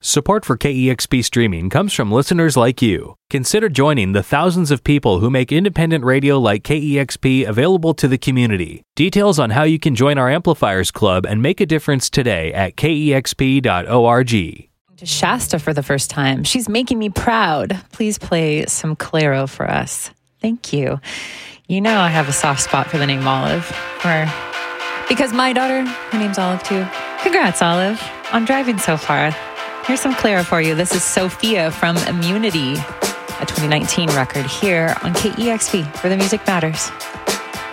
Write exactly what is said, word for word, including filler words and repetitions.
Support for K E X P streaming comes from listeners like you. Consider joining the thousands of people who make independent radio like K E X P available to the community. Details on how you can join our Amplifiers Club and make a difference today at K E X P dot org. To Shasta for the first time. She's making me proud. Please play some Clairo for us. Thank you. You know I have a soft spot for the name Olive. Or because my daughter, her name's Olive too. Congrats, Olive, on driving so far. Here's some Clairo for you. This is Sophia from Immunity, a twenty nineteen record here on K E X P, where the music matters.